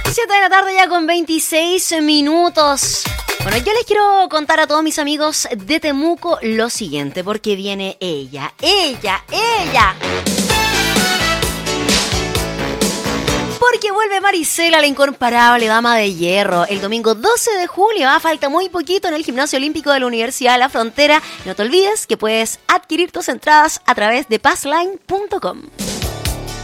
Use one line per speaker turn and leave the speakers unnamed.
7 de la tarde ya con 26 minutos. Bueno, yo les quiero contar a todos mis amigos de Temuco lo siguiente, porque viene ella. Porque vuelve Marisela, la incomparable dama de hierro, el domingo 12 de julio. Falta muy poquito en el Gimnasio Olímpico de la Universidad de la Frontera. No te olvides que puedes adquirir tus entradas a través de passline.com.